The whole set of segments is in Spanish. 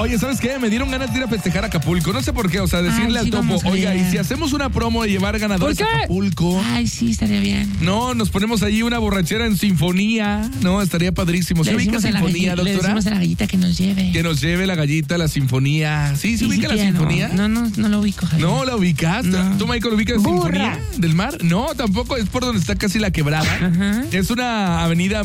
Oye, ¿sabes qué? Me dieron ganas de ir a festejar a Acapulco. No sé por qué, o sea, decirle al Topo, oiga, ¿y si hacemos una promo de llevar ganadores a Acapulco? Ay, sí, estaría bien. No, nos ponemos ahí una borrachera en sinfonía. No, estaría padrísimo. ¿Se ubica sinfonía, doctora? Le decimos a la gallita que nos lleve. Que nos lleve la gallita a la sinfonía. ¿Sí? ¿Se ubica la sinfonía? No lo ubico, Javier. ¿No la ubicas? No. ¿Tú, Michael, ubicas la sinfonía del mar? No, tampoco. Es por donde está casi la quebrada. Ajá. Es una avenida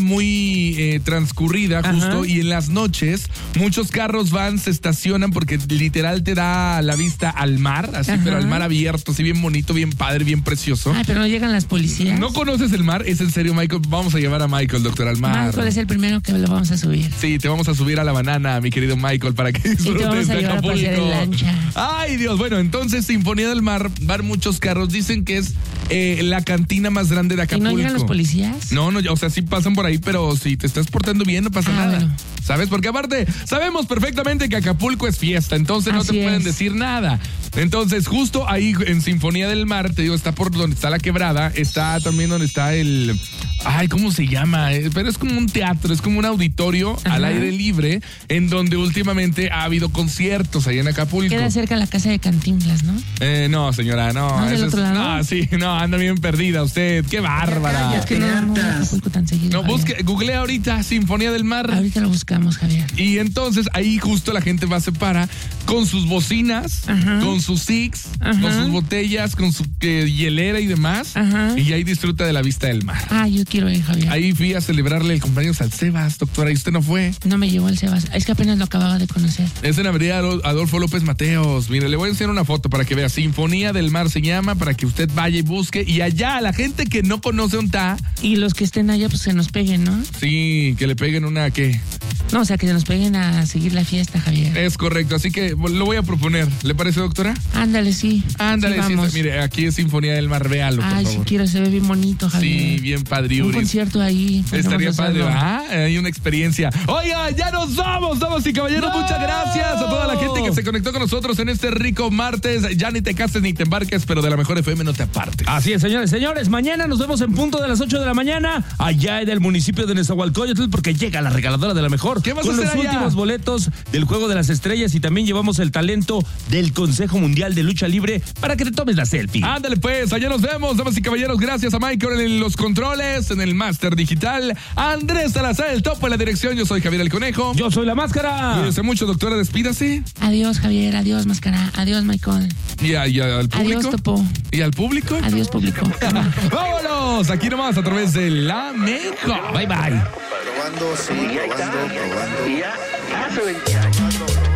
muy transcurrida, justo. Y en las noches, muchos carros van, se estacionan porque literal te da la vista al mar, así, pero al mar abierto, así bien bonito, bien padre, bien precioso. Ay, pero no llegan las policías. ¿No conoces el mar? Es en serio, Michael. Vamos a llevar a Michael, doctor, al mar. Michael es el primero que lo vamos a subir. Sí, te vamos a subir a la banana, mi querido Michael, para que disfrutes y te vamos a de llevar Acapulco. a pasear en lancha. Ay, Dios. Bueno, entonces, Sinfonía del Mar, van muchos carros. Dicen que es la cantina más grande de Acapulco. ¿Y no llegan los policías? No, o sea, sí pasan por ahí, pero si te estás portando bien, no pasa nada. Bueno. ¿Sabes? Porque aparte, sabemos perfectamente que Acapulco es fiesta, entonces no te pueden decir nada. Entonces, justo ahí en Sinfonía del Mar, te digo, está por donde está la quebrada, está también donde está el... Ay, ¿cómo se llama? Pero es como un teatro, es como un auditorio al aire libre, en donde últimamente ha habido conciertos ahí en Acapulco. Queda cerca la casa de Cantinflas, ¿no? No, señora, no. ¿No del otro lado? No, sí, no, anda bien perdida usted. ¡Qué bárbara! Es que no voy a Acapulco tan seguido. No, google ahorita Sinfonía del Mar. Ahorita lo buscamos, Javier. Y entonces ahí justo la gente va, se para con sus bocinas, con sus six, con sus botellas, con su hielera y demás. Y ahí disfruta de la vista del mar. Ah, yo quiero ir, Javier. Ahí fui a celebrarle el cumpleaños al Sebas, doctora, y usted no fue. No me llevó el Sebas. Es que apenas lo acababa de conocer. Es en Avenida Adolfo López Mateos. Mire, le voy a enseñar una foto para que vea. Sinfonía del Mar se llama, para que usted vaya y busque. Y allá, la gente que no conoce un ta. Y los que estén allá, pues se nos peguen, ¿no? Sí, que le peguen una, ¿qué? No, o sea, que se nos peguen a seguir la fiesta, Javier. Es correcto, así que lo voy a proponer. ¿Le parece, doctora? Ándale, sí. Ándale, sí, mire, aquí es Sinfonía del Mar, véalo, por favor. Sí quiero, se ve bien bonito, Javier. Sí, bien padriuris. Un concierto ahí. Estaría padre, hay una experiencia. Oiga, ya nos vamos, damas y caballeros. ¡No! Muchas gracias a toda la gente que se conectó con nosotros en este rico martes. Ya ni te cases ni te embarques, pero de la mejor FM no te apartes. Así es, señores. Mañana nos vemos en punto de las 8 de la mañana, allá en el municipio de Nezahualcóyotl, porque llega la regaladora de la mejor. ¿Qué vas a hacer con los últimos boletos del Juego de las Estrellas, y también llevamos el talento del Consejo Mundial de Lucha Libre para que te tomes la selfie. Ándale pues, allá nos vemos, damas y caballeros. Gracias a Michael en los controles, en el máster digital, a Andrés Salazar, el Topo en la dirección. Yo soy Javier el Conejo. Yo soy la Máscara. Cuídense mucho, doctora, despídase. Adiós, Javier, adiós, Máscara, adiós, Michael. Y al público. Adiós, Topo. ¿Y al público? Adiós, público. Vámonos, aquí nomás a través de La Mejor. Bye, bye. Probando, sí, probando. Y ya hace 20 años.